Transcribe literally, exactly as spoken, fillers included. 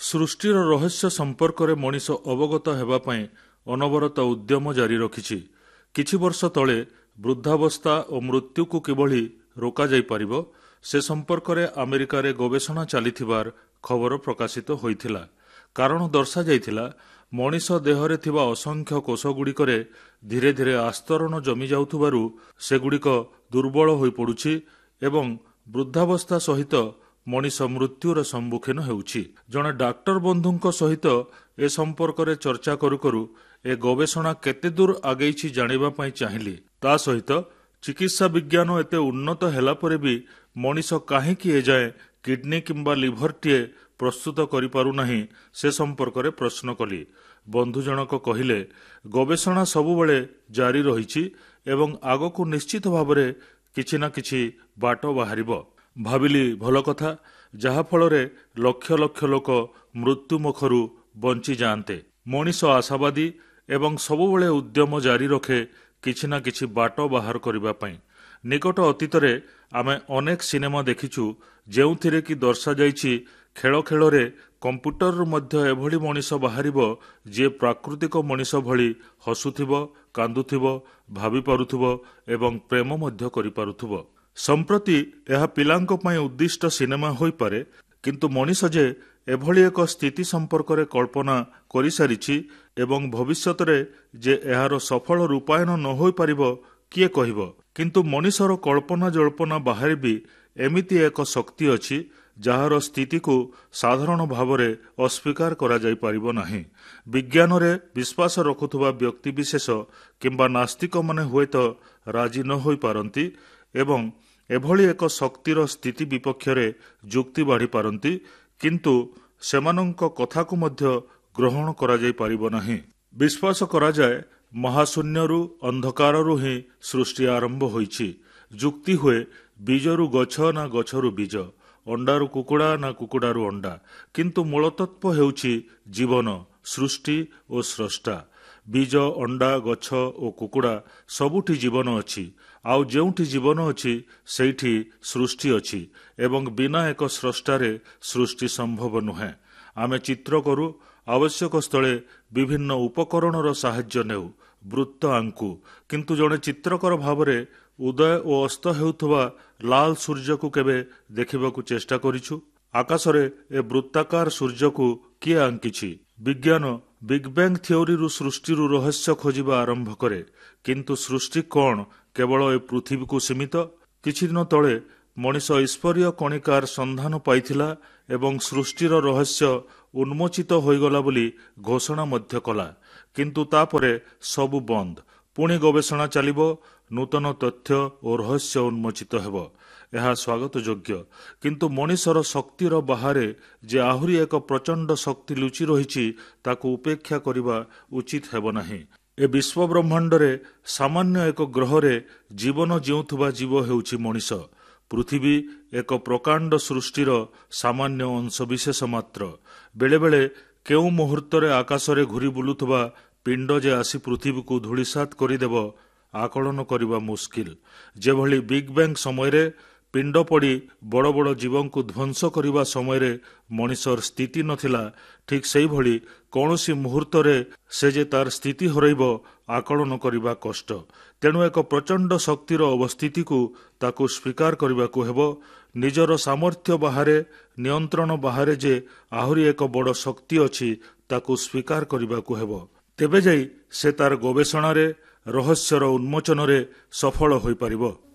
ସୃଷ୍ଟିର ରହସ୍ୟ ସମ୍ପର୍କରେ ମଣିଷ ଅବଗତ ହେବା ପାଇଁ ଅନବରତ ଉଦ୍ୟମ ଜାରି ରଖିଛି। କିଛି ବର୍ଷ ତଳେ ବୃଦ୍ଧାବସ୍ଥା ଓ ମୃତ୍ୟୁକୁ କିଭଳି ରୋକାଯାଇପାରିବ ସେ ସମ୍ପର୍କରେ ଆମେରିକାରେ ଗବେଷଣା ଚାଲିଥିବାର ଖବର ପ୍ରକାଶିତ ହୋଇଥିଲା। କାରଣ ଦର୍ଶାଯାଇଥିଲା ମଣିଷ ଦେହରେ ଥିବା ଅସଂଖ୍ୟ କୋଷଗୁଡ଼ିକରେ ଧୀରେ ଧୀରେ ଆସ୍ତରଣ ଜମି ଯାଉଥିବାରୁ ସେଗୁଡ଼ିକ ଦୁର୍ବଳ ହୋଇପଡ଼ୁଛି ଏବଂ ବୃଦ୍ଧାବସ୍ଥା ସହିତ ମଣିଷ ମୃତ୍ୟୁର ସମ୍ମୁଖୀନ ହେଉଛି। ଜଣେ ଡାକ୍ତର ବନ୍ଧୁଙ୍କ ସହିତ ଏ ସମ୍ପର୍କରେ ଚର୍ଚ୍ଚା କରୁ କରୁ ଏ ଗବେଷଣା କେତେ ଦୂର ଆଗେଇଛି ଜାଣିବା ପାଇଁ ଚାହିଁଲି। ତା ସହିତ ଚିକିତ୍ସା ବିଜ୍ଞାନ ଏତେ ଉନ୍ନତ ହେଲା ପରେ ବି ମଣିଷ କାହିଁକି ଏଯାଏଁ କିଡନୀ କିମ୍ବା ଲିଭରଟିଏ ପ୍ରସ୍ତୁତ କରିପାରୁନାହିଁ ସେ ସମ୍ପର୍କରେ ପ୍ରଶ୍ନ କଲି। ବନ୍ଧୁ ଜଣକ କହିଲେ, ଗବେଷଣା ସବୁବେଳେ ଜାରି ରହିଛି ଏବଂ ଆଗକୁ ନିଶ୍ଚିତ ଭାବରେ କିଛି ନା କିଛି ବାଟ ବାହାରିବ। ଭାବିଲି ଭଲ କଥା, ଯାହାଫଳରେ ଲକ୍ଷ ଲକ୍ଷ ଲୋକ ମୃତ୍ୟୁ ମୁଖରୁ ବଞ୍ଚିଯାଆନ୍ତେ। ମଣିଷ ଆଶାବାଦୀ ଏବଂ ସବୁବେଳେ ଉଦ୍ୟମ ଜାରି ରଖେ କିଛି ନା କିଛି ବାଟ ବାହାର କରିବା ପାଇଁ। ନିକଟ ଅତୀତରେ ଆମେ ଅନେକ ସିନେମା ଦେଖିଛୁ ଯେଉଁଥିରେ କି ଦର୍ଶାଯାଇଛି ଖେଳ ଖେଳରେ କମ୍ପ୍ୟୁଟରରୁ ମଧ୍ୟ ଏଭଳି ମଣିଷ ବାହାରିବ ଯିଏ ପ୍ରାକୃତିକ ମଣିଷ ଭଳି ହସୁଥିବ, କାନ୍ଦୁଥିବ, ଭାବିପାରୁଥିବ ଏବଂ ପ୍ରେମ ମଧ୍ୟ କରିପାରୁଥିବ। ସମ୍ପ୍ରତି ଏହା ପିଲାଙ୍କ ପାଇଁ ଉଦ୍ଦିଷ୍ଟ ସିନେମା ହୋଇପାରେ, କିନ୍ତୁ ମଣିଷ ଯେ ଏଭଳି ଏକ ସ୍ଥିତି ସମ୍ପର୍କରେ କଳ୍ପନା କରିସାରିଛି ଏବଂ ଭବିଷ୍ୟତରେ ଯେ ଏହାର ସଫଳ ରୂପାୟନ ନ ହୋଇପାରିବ କିଏ କହିବ। କିନ୍ତୁ ମଣିଷର କଳ୍ପନା ଜଳ୍ପନା ବାହାରେ ବି ଏମିତି ଏକ ଶକ୍ତି ଅଛି ଯାହାର ସ୍ଥିତିକୁ ସାଧାରଣ ଭାବରେ ଅସ୍ୱୀକାର କରାଯାଇପାରିବ ନାହିଁ। ବିଜ୍ଞାନରେ ବିଶ୍ୱାସ ରଖୁଥିବା ବ୍ୟକ୍ତିବିଶେଷ କିମ୍ବା ନାସ୍ତିକମାନେ ହୁଏତ ରାଜି ନ ହୋଇପାରନ୍ତି ଏବଂ ଏଭଳି ଏକ ଶକ୍ତିର ସ୍ଥିତି ବିପକ୍ଷରେ ଯୁକ୍ତି ବାଢ଼ିପାରନ୍ତି, କିନ୍ତୁ ସେମାନଙ୍କ କଥାକୁ ମଧ୍ୟ ଗ୍ରହଣ କରାଯାଇପାରିବ ନାହିଁ। ବିଶ୍ୱାସ କରାଯାଏ ମହାଶୂନ୍ୟରୁ ଅନ୍ଧକାରରୁ ହିଁ ସୃଷ୍ଟି ଆରମ୍ଭ ହୋଇଛି। ଯୁକ୍ତି ହୁଏ ବୀଜରୁ ଗଛ ନା ଗଛରୁ ବୀଜ, ଅଣ୍ଡାରୁ କୁକୁଡ଼ା ନା କୁକୁଡ଼ାରୁ ଅଣ୍ଡା, କିନ୍ତୁ ମୂଳତତ୍ତ୍ୱ ହେଉଛି ଜୀବନ, ସୃଷ୍ଟି ଓ ସ୍ରଷ୍ଟା। ବୀଜ, ଅଣ୍ଡା, ଗଛ ଓ କୁକୁଡ଼ା ସବୁଠି ଜୀବନ ଅଛି। ଆଉ ଯେଉଁଠି ଜୀବନ ଅଛି ସେଇଠି ସୃଷ୍ଟି ଅଛି ଏବଂ ବିନା ଏକ ସ୍ରଷ୍ଟାରେ ସୃଷ୍ଟି ସମ୍ଭବ ନୁହେଁ। ଆମେ ଚିତ୍ର କରୁ, ଆବଶ୍ୟକ ସ୍ଥଳେ ବିଭିନ୍ନ ଉପକରଣର ସାହାଯ୍ୟ ନେଉ, ବୃତ୍ତ ଆଙ୍କୁ, କିନ୍ତୁ ଜଣେ ଚିତ୍ରକର ଭାବରେ ଉଦୟ ଓ ଅସ୍ତ ହେଉଥିବା ଲାଲ ସୂର୍ଯ୍ୟକୁ କେବେ ଦେଖିବାକୁ ଚେଷ୍ଟା କରିଛୁ? ଆକାଶରେ ଏ ବୃତ୍ତାକାର ସୂର୍ଯ୍ୟକୁ କିଏ ଆଙ୍କିଛି? ବିଜ୍ଞାନ ବିଗ୍ ବ୍ୟାଙ୍ଗ ଥିଓରିରୁ ସୃଷ୍ଟିରୁ ରହସ୍ୟ ଖୋଜିବା ଆରମ୍ଭ କରେ, କିନ୍ତୁ ସୃଷ୍ଟି କ'ଣ କେବଳ ଏ ପୃଥିବୀକୁ ସୀମିତ? କିଛି ଦିନ ତଳେ ମଣିଷ ଈଶ୍ୱରୀୟ କଣିକାର ସନ୍ଧାନ ପାଇଥିଲା ଏବଂ ସୃଷ୍ଟିର ରହସ୍ୟ ଉନ୍ମୋଚିତ ହୋଇଗଲା ବୋଲି ଘୋଷଣା ମଧ୍ୟ କଲା। କିନ୍ତୁ ତାପରେ ସବୁ ବନ୍ଦ। ପୁଣି ଗବେଷଣା ଚାଲିବ, ନୂତନ ତଥ୍ୟ ଓ ରହସ୍ୟ ଉନ୍ମୋଚିତ ହେବ। ଏହା ସ୍ୱାଗତ ଯୋଗ୍ୟ, କିନ୍ତୁ ମଣିଷର ଶକ୍ତିର ବାହାରେ ଯେ ଆହୁରି ଏକ ପ୍ରଚଣ୍ଡ ଶକ୍ତି ଲୁଚି ରହିଛି ତାକୁ ଉପେକ୍ଷା କରିବା ଉଚିତ ହେବ ନାହିଁ। ଏ ବିଶ୍ୱବ୍ରହ୍ମାଣ୍ଡରେ ସାମାନ୍ୟ ଏକ ଗ୍ରହରେ ଜୀବନ ଜିଉଁଥିବା ଜୀବ ହେଉଛି ମଣିଷ। ପୃଥିବୀ ଏକ ପ୍ରକାଣ୍ଡ ସୃଷ୍ଟିର ସାମାନ୍ୟ ଅଂଶବିଶେଷ ମାତ୍ର। ବେଳେବେଳେ କେଉଁ ମୁହୂର୍ତ୍ତରେ ଆକାଶରେ ଘୁରି ବୁଲୁଥିବା ପିଣ୍ଡ ଯେ ଆସି ପୃଥିବୀକୁ ଧୂଳିସାତ କରିଦେବ ଆକଳନ କରିବା ମୁସ୍କିଲ। ଯେଭଳି ବିଗ୍ ବ୍ୟାଙ୍ଗ ସମୟରେ ପିଣ୍ଡ ପଡ଼ି ବଡ଼ ବଡ଼ ଜୀବଙ୍କୁ ଧ୍ୱଂସ କରିବା ସମୟରେ ମଣିଷର ସ୍ଥିତି ନଥିଲା, ଠିକ୍ ସେହିଭଳି କୌଣସି ମୁହୂର୍ତ୍ତରେ ସେ ଯେ ତାର ସ୍ଥିତି ହରାଇବ ଆକଳନ କରିବା କଷ୍ଟ। ତେଣୁ ଏକ ପ୍ରଚଣ୍ଡ ଶକ୍ତିର ଅବସ୍ଥିତିକୁ ତାକୁ ସ୍ୱୀକାର କରିବାକୁ ହେବ। ନିଜର ସାମର୍ଥ୍ୟ ବାହାରେ, ନିୟନ୍ତ୍ରଣ ବାହାରେ ଯେ ଆହୁରି ଏକ ବଡ଼ ଶକ୍ତି ଅଛି ତାକୁ ସ୍ୱୀକାର କରିବାକୁ ହେବ। ତେବେ ଯାଇ ସେ ତାର ଗବେଷଣାରେ, ରହସ୍ୟର ଉନ୍ମୋଚନରେ ସଫଳ ହୋଇପାରିବ।